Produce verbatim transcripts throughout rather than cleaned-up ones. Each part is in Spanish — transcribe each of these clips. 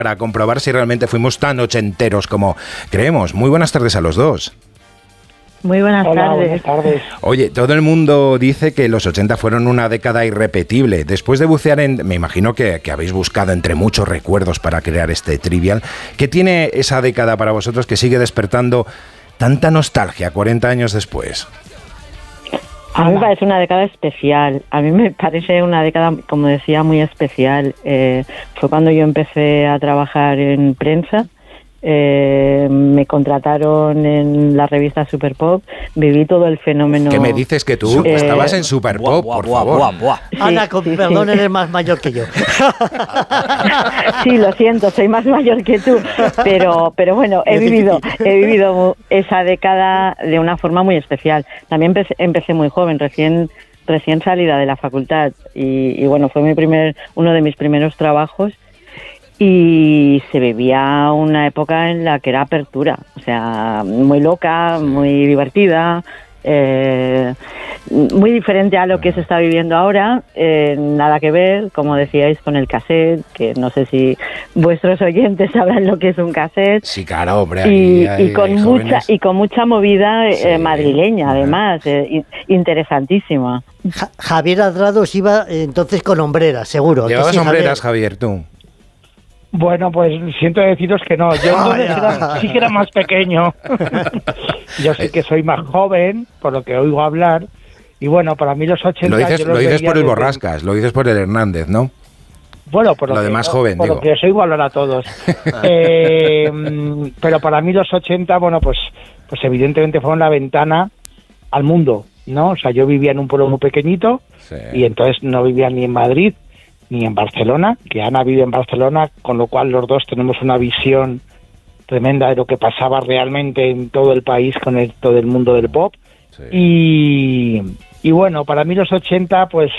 para comprobar si realmente fuimos tan ochenteros como creemos. Muy buenas tardes a los dos. Muy buenas Hola, tardes. buenas tardes. Oye, todo el mundo dice que los ochenta fueron una década irrepetible. Después de bucear en... Me imagino que, que habéis buscado entre muchos recuerdos para crear este Trivial. ¿Qué tiene esa década para vosotros que sigue despertando tanta nostalgia cuarenta años después? A mí me parece una década especial. A mí me parece una década, como decía, muy especial. Eh, fue cuando yo empecé a trabajar en prensa. Eh, me contrataron en la revista Super Pop, viví todo el fenómeno. ¿Qué me dices que tú eh, estabas en Super Pop, por buah, favor? Buah, buah. Sí, Ana, con sí, perdón, sí. Eres más mayor que yo. Sí, lo siento, soy más mayor que tú, pero pero bueno, he vivido he vivido esa década de una forma muy especial. También empecé, empecé muy joven, recién recién salida de la facultad y, y bueno, fue mi primer uno de mis primeros trabajos. Y se vivía una época en la que era apertura, o sea, muy loca, muy divertida, eh, muy diferente a lo que se está viviendo ahora, eh, nada que ver, como decíais, con el cassette, que no sé si vuestros oyentes sabrán lo que es un cassette. Sí, claro, hombre. Y, hay, y, con hay mucha, y con mucha movida sí, eh, madrileña, además, eh, interesantísima. Ja- Javier Adrados iba eh, entonces con hombreras, seguro. ¿Llevabas sí, hombreras, Javier, tú? Bueno, pues siento deciros que no. Yo entonces era, sí que era más pequeño. Yo sí que soy más joven, por lo que oigo hablar. Y bueno, para mí los ochenta... Lo dices, yo los lo dices por el desde... Borrascas, lo dices por el Hernández, ¿no? Bueno, por lo, lo que, de más no, joven, por digo. lo que os oigo hablar a todos. eh, pero para mí los ochenta, bueno, pues, pues evidentemente fueron la ventana al mundo, ¿no? O sea, yo vivía en un pueblo muy pequeñito sí. y entonces no vivía ni en Madrid ni en Barcelona, que Ana vive en Barcelona, con lo cual los dos tenemos una visión tremenda de lo que pasaba realmente en todo el país con el, todo el mundo del pop. Sí. Y, y bueno, para mí los ochenta pues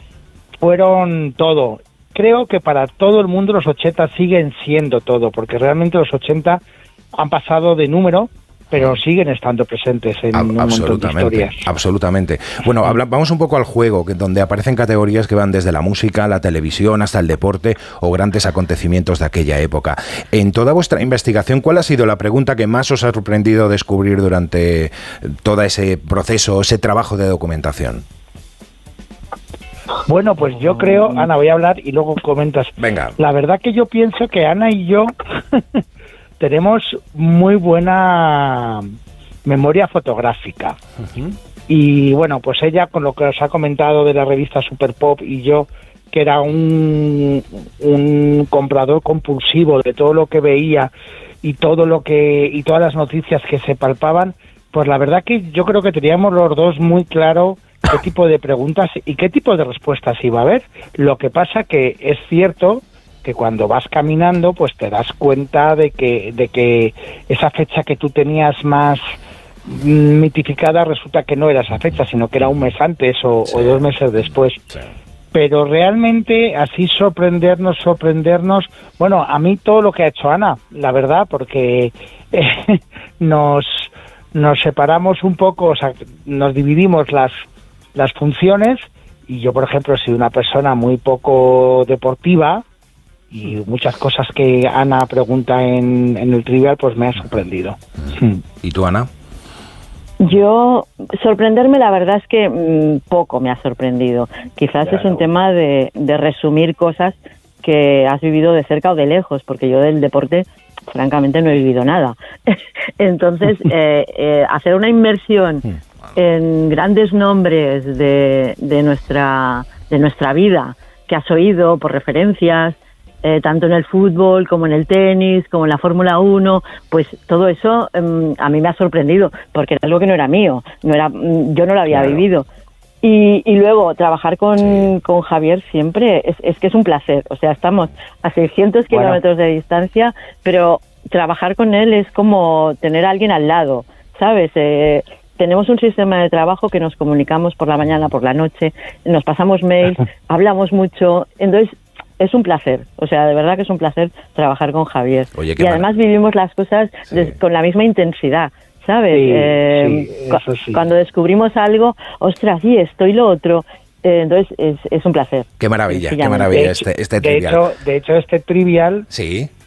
fueron todo. Creo que para todo el mundo los ochenta siguen siendo todo, porque realmente los ochenta han pasado de número, pero siguen estando presentes en un montón de historias. Absolutamente. Bueno, habla, vamos un poco al juego, que, donde aparecen categorías que van desde la música, la televisión, hasta el deporte o grandes acontecimientos de aquella época. En toda vuestra investigación, ¿cuál ha sido la pregunta que más os ha sorprendido descubrir durante todo ese proceso, ese trabajo de documentación? Bueno, pues yo creo, Ana, voy a hablar y luego comentas. Venga. La verdad que yo pienso que Ana y yo... tenemos muy buena memoria fotográfica. Uh-huh. Y bueno, pues ella, con lo que os ha comentado de la revista Super Pop, y yo, que era un, un comprador compulsivo de todo lo que veía y todo lo que y todas las noticias que se palpaban, pues la verdad que yo creo que teníamos los dos muy claro qué tipo de preguntas y qué tipo de respuestas iba a haber. Lo que pasa que es cierto que cuando vas caminando pues te das cuenta de que de que esa fecha que tú tenías más mitificada resulta que no era esa fecha, sino que era un mes antes o, sí. o dos meses después. Sí. Pero realmente así sorprendernos, sorprendernos, bueno, a mí todo lo que ha hecho Ana, la verdad, porque eh, nos nos separamos un poco, o sea, nos dividimos las las funciones, y yo, por ejemplo, soy una persona muy poco deportiva, y muchas cosas que Ana pregunta en, en el Trivial pues me ha sorprendido. ¿Y tú, Ana? Yo, sorprenderme, la verdad es que mmm, poco me ha sorprendido. Quizás claro. es un tema de, de resumir cosas que has vivido de cerca o de lejos, porque yo del deporte, francamente, no he vivido nada. Entonces, eh, eh, hacer una inmersión en grandes nombres de, de nuestra de nuestra vida, que has oído por referencias, Eh, tanto en el fútbol como en el tenis, como en la Fórmula uno, pues todo eso eh, a mí me ha sorprendido, porque era algo que no era mío, no era, yo no lo había claro. vivido. Y, y luego trabajar con, sí. con Javier siempre es, es que es un placer, o sea, estamos a seiscientos bueno. kilómetros de distancia, pero trabajar con él es como tener a alguien al lado, ¿sabes? Eh, tenemos un sistema de trabajo que nos comunicamos por la mañana, por la noche, nos pasamos mails, hablamos mucho, entonces es un placer, o sea, de verdad que es un placer trabajar con Javier. Oye, y además mal. vivimos las cosas sí. de, con la misma intensidad, ¿sabes? Sí, eh, sí, eso sí. Cuando descubrimos algo, ostras, sí, esto y lo otro, eh, entonces es, es un placer. Qué maravilla, qué maravilla de este, este de Trivial. Hecho, de hecho, este Trivial sí.